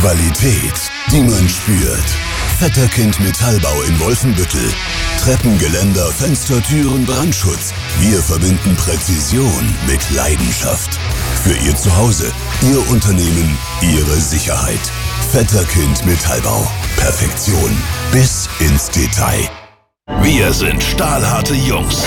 Qualität, die man spürt. Vetterkind Metallbau in Wolfenbüttel. Treppengeländer, Fenster, Türen, Brandschutz. Wir verbinden Präzision mit Leidenschaft. Für Ihr Zuhause, Ihr Unternehmen, Ihre Sicherheit. Vetterkind Metallbau. Perfektion bis ins Detail. Wir sind stahlharte Jungs.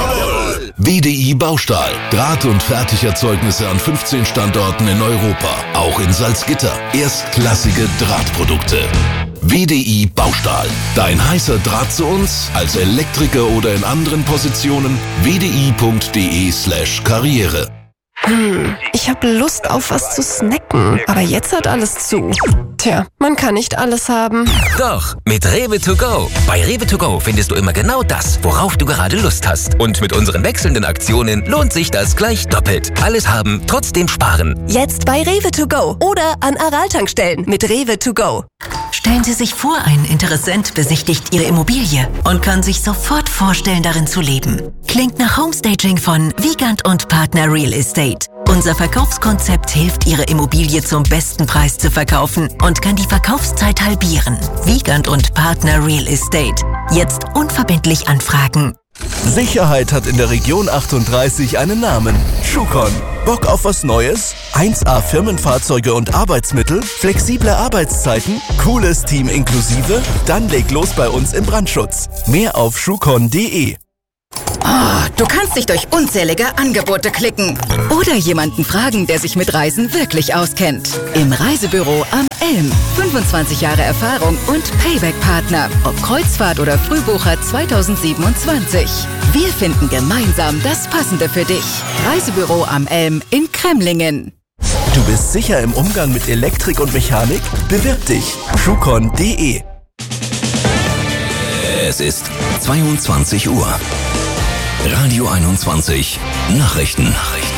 WDI Baustahl. Draht- und Fertigerzeugnisse an 15 Standorten in Europa. Auch in Salzgitter. Erstklassige Drahtprodukte. WDI Baustahl. Dein heißer Draht zu uns als Elektriker oder in anderen Positionen. wdi.de/Karriere. Ich habe Lust auf was zu snacken, aber jetzt hat alles zu. Tja, man kann nicht alles haben. Doch, mit Rewe to go. Bei Rewe to go findest du immer genau das, worauf du gerade Lust hast. Und mit unseren wechselnden Aktionen lohnt sich das gleich doppelt. Alles haben, trotzdem sparen. Jetzt bei Rewe to go oder an Aral-Tankstellen mit Rewe to go. Stellen Sie sich vor, ein Interessent besichtigt Ihre Immobilie und kann sich sofort vorstellen, darin zu leben. Klingt nach Homestaging von Wiegand und Partner Real Estate. Unser Verkaufskonzept hilft, Ihre Immobilie zum besten Preis zu verkaufen und kann die Verkaufszeit halbieren. Wiegand und Partner Real Estate. Jetzt unverbindlich anfragen. Sicherheit hat in der Region 38 einen Namen. Schucon. Bock auf was Neues? 1A Firmenfahrzeuge und Arbeitsmittel? Flexible Arbeitszeiten? Cooles Team inklusive? Dann leg los bei uns im Brandschutz. Mehr auf schucon.de. Oh, du kannst dich durch unzählige Angebote klicken. Oder jemanden fragen, der sich mit Reisen wirklich auskennt. Im Reisebüro am Elm. 25 Jahre Erfahrung und Payback-Partner. Ob Kreuzfahrt oder Frühbucher 2027. Wir finden gemeinsam das Passende für dich. Reisebüro am Elm in Kremlingen. Du bist sicher im Umgang mit Elektrik und Mechanik? Bewirb dich. schucon.de. Es ist 22 Uhr. Radio 21 Nachrichten.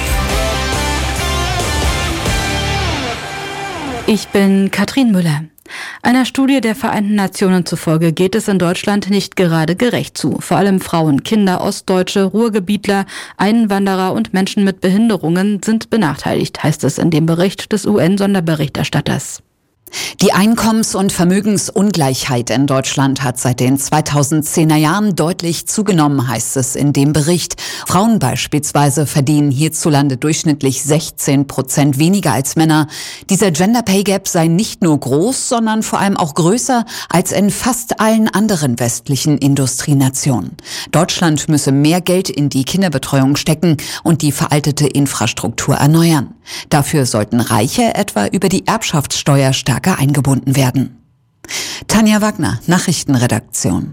Ich bin Katrin Müller. Einer Studie der Vereinten Nationen zufolge geht es in Deutschland nicht gerade gerecht zu. Vor allem Frauen, Kinder, Ostdeutsche, Ruhrgebietler, Einwanderer und Menschen mit Behinderungen sind benachteiligt, heißt es in dem Bericht des UN-Sonderberichterstatters. Die Einkommens- und Vermögensungleichheit in Deutschland hat seit den 2010er Jahren deutlich zugenommen, heißt es in dem Bericht. Frauen beispielsweise verdienen hierzulande durchschnittlich 16% weniger als Männer. Dieser Gender Pay Gap sei nicht nur groß, sondern vor allem auch größer als in fast allen anderen westlichen Industrienationen. Deutschland müsse mehr Geld in die Kinderbetreuung stecken und die veraltete Infrastruktur erneuern. Dafür sollten Reiche etwa über die Erbschaftssteuer stärker eingebunden werden. Tanja Wagner, Nachrichtenredaktion.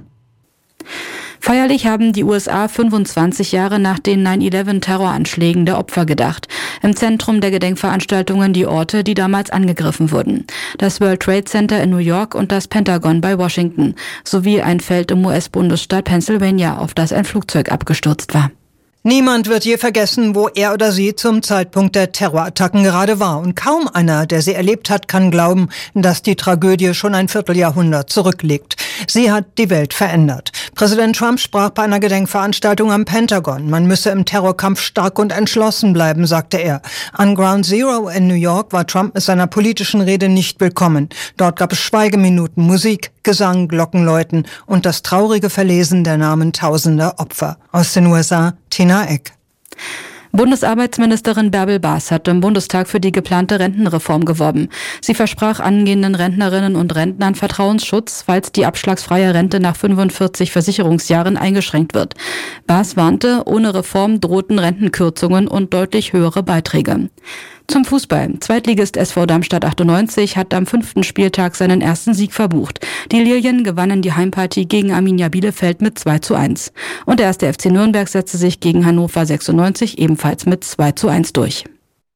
Feierlich haben die USA 25 Jahre nach den 9/11-Terroranschlägen der Opfer gedacht. Im Zentrum der Gedenkveranstaltungen die Orte, die damals angegriffen wurden. Das World Trade Center in New York und das Pentagon bei Washington, sowie ein Feld im US-Bundesstaat Pennsylvania, auf das ein Flugzeug abgestürzt war. Niemand wird je vergessen, wo er oder sie zum Zeitpunkt der Terrorattacken gerade war. Und kaum einer, der sie erlebt hat, kann glauben, dass die Tragödie schon ein Vierteljahrhundert zurückliegt. Sie hat die Welt verändert. Präsident Trump sprach bei einer Gedenkveranstaltung am Pentagon. Man müsse im Terrorkampf stark und entschlossen bleiben, sagte er. An Ground Zero in New York war Trump mit seiner politischen Rede nicht willkommen. Dort gab es Schweigeminuten, Musik, Gesang, Glockenläuten und das traurige Verlesen der Namen tausender Opfer. Aus den USA, Tina Eck. Bundesarbeitsministerin Bärbel Baas hat im Bundestag für die geplante Rentenreform geworben. Sie versprach angehenden Rentnerinnen und Rentnern Vertrauensschutz, falls die abschlagsfreie Rente nach 45 Versicherungsjahren eingeschränkt wird. Baas warnte, ohne Reform drohten Rentenkürzungen und deutlich höhere Beiträge. Zum Fußball. Zweitligist SV Darmstadt 98 hat am 5. Spieltag seinen ersten Sieg verbucht. Die Lilien gewannen die Heimpartie gegen Arminia Bielefeld mit 2:1. Und der 1. FC Nürnberg setzte sich gegen Hannover 96 ebenfalls mit 2:1 durch.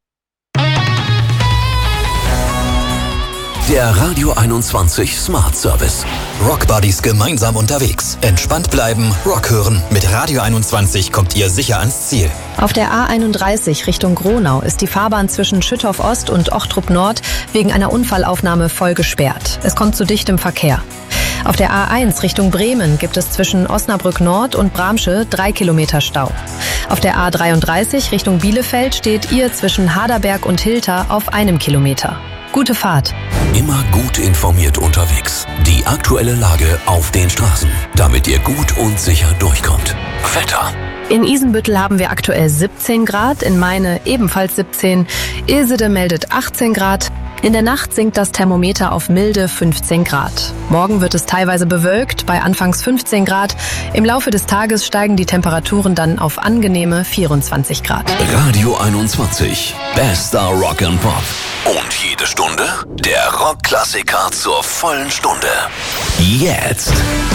Der Radio 21 Smart Service. Rock Buddies gemeinsam unterwegs. Entspannt bleiben, Rock hören. Mit Radio 21 kommt ihr sicher ans Ziel. Auf der A31 Richtung Gronau ist die Fahrbahn zwischen Schüttorf Ost und Ochtrup Nord wegen einer Unfallaufnahme voll gesperrt. Es kommt zu dichtem Verkehr. Auf der A1 Richtung Bremen gibt es zwischen Osnabrück Nord und Bramsche 3 Kilometer Stau. Auf der A33 Richtung Bielefeld steht ihr zwischen Haderberg und Hilter auf 1 Kilometer. Gute Fahrt. Immer gut informiert unterwegs. Die aktuelle Lage auf den Straßen, damit ihr gut und sicher durchkommt. Wetter. In Isenbüttel haben wir aktuell 17 Grad, in Meine ebenfalls 17. Ilsede meldet 18 Grad. In der Nacht sinkt das Thermometer auf milde 15 Grad. Morgen wird es teilweise bewölkt, bei anfangs 15 Grad. Im Laufe des Tages steigen die Temperaturen dann auf angenehme 24 Grad. Radio 21. Bester Rock and Pop. Und jede Stunde der Rockklassiker zur vollen Stunde. Jetzt.